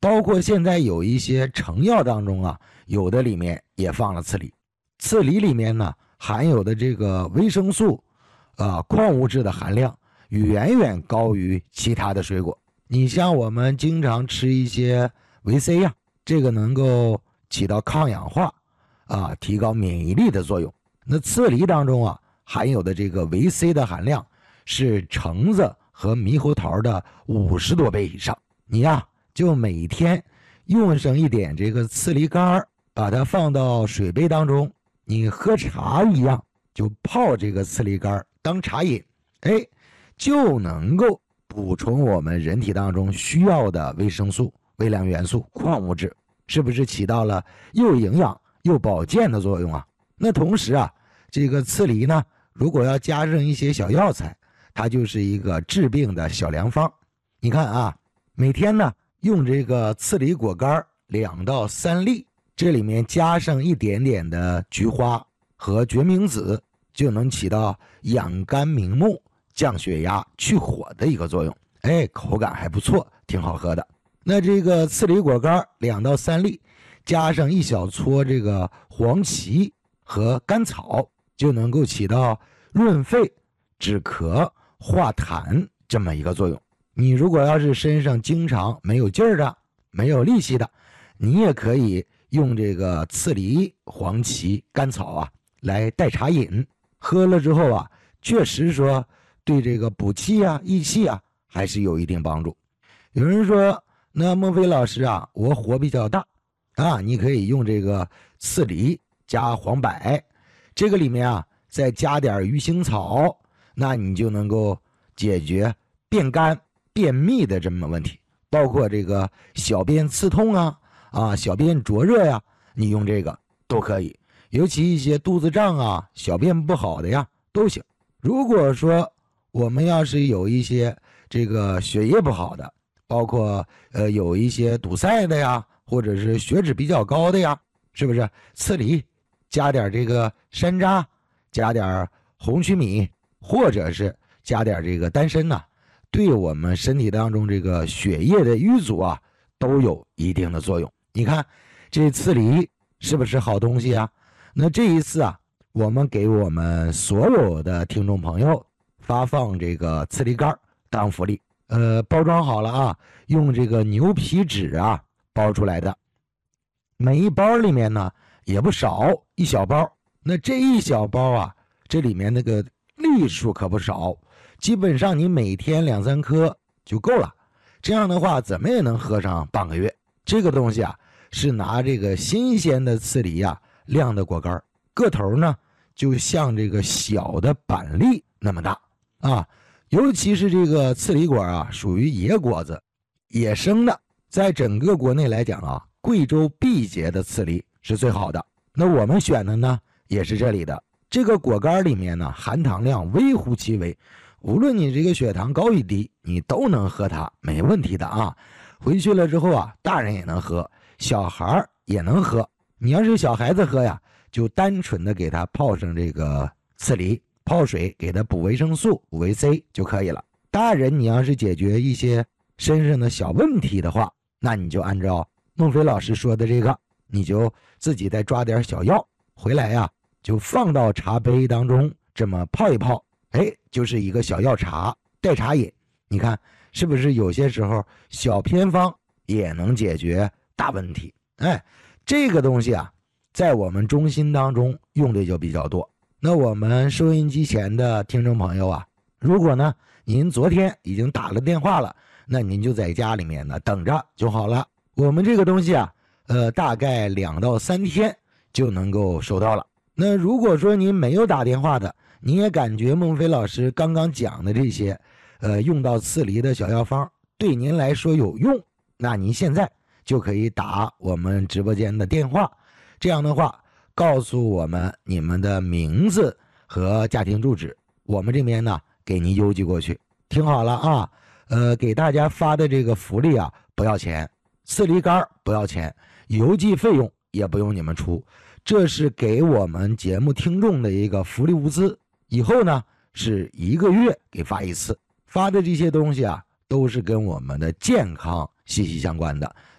包括现在有一些成药当中啊，有的里面也放了刺梨。刺梨里面呢含有的这个维生素矿物质的含量远远高于其他的水果。你像我们经常吃一些维 C 呀，这个能够起到抗氧化提高免疫力的作用。那刺梨当中啊含有的这个维 C 的含量是橙子和猕猴桃的50多倍以上。你呀就每天用上一点这个刺梨干，把它放到水杯当中，你喝茶一样，就泡这个刺梨干当茶饮，就能够补充我们人体当中需要的维生素、微量元素、矿物质，是不是起到了又营养又保健的作用啊？那同时啊，这个刺梨呢，如果要加上一些小药材，它就是一个治病的小良方。你看啊，每天呢用这个刺梨果干2到3粒，这里面加上一点点的菊花和决明子，就能起到养肝明目、降血压、去火的一个作用。口感还不错，挺好喝的。那这个刺梨果干2到3粒，加上一小撮这个黄芪和甘草，就能够起到润肺、止咳、化痰这么一个作用。你如果要是身上经常没有劲儿的、没有力气的，你也可以用这个刺梨、黄芪、甘草来代茶饮，喝了之后确实说对这个补气益气还是有一定帮助。有人说，那孟非老师我火比较大你可以用这个刺梨加黄柏，这个里面再加点鱼腥草，那你就能够解决便干便秘的这么问题，包括这个小便刺痛小便灼热你用这个都可以。尤其一些肚子胀小便不好的都行。如果说我们要是有一些这个血液不好的，包括有一些堵塞的或者是血脂比较高的是不是刺梨加点这个山楂，加点红曲米，或者是加点这个丹参对我们身体当中这个血液的淤阻都有一定的作用。你看这刺梨是不是好东西那这一次我们给我们所有的听众朋友发放这个刺梨干当福利，包装好了用这个牛皮纸包出来的，每一包里面呢也不少，一小包。那这一小包这里面那个粒数可不少，基本上你每天2、3颗就够了。这样的话怎么也能喝上半个月。这个东西是拿这个新鲜的刺梨晾的果干，个头呢就像这个小的板栗那么大尤其是这个刺梨果属于野果子，野生的，在整个国内来讲贵州毕节的刺梨是最好的。那我们选的呢也是这里的。这个果干里面呢含糖量微乎其微，无论你这个血糖高与低，你都能喝它，没问题的回去了之后大人也能喝，小孩也能喝。你要是小孩子喝就单纯的给他泡上这个刺梨，泡水给他补维生素、补维 C 就可以了。大人你要是解决一些身上的小问题的话，那你就按照孟非老师说的这个，你就自己再抓点小药回来就放到茶杯当中，这么泡一泡，就是一个小药茶代茶饮。你看是不是有些时候小偏方也能解决大问题？这个东西在我们中心当中用的就比较多。那我们收音机前的听众朋友如果呢您昨天已经打了电话了，那您就在家里面呢等着就好了。我们这个东西大概2到3天就能够收到了。那如果说您没有打电话的，您也感觉孟非老师刚刚讲的这些用到刺梨的小药方对您来说有用，那您现在就可以打我们直播间的电话，这样的话告诉我们你们的名字和家庭住址，我们这边呢给您邮寄过去。听好了给大家发的这个福利不要钱，刺梨干不要钱，邮寄费用也不用你们出，这是给我们节目听众的一个福利物资。以后呢是1个月给发一次，发的这些东西都是跟我们的健康息息相关的。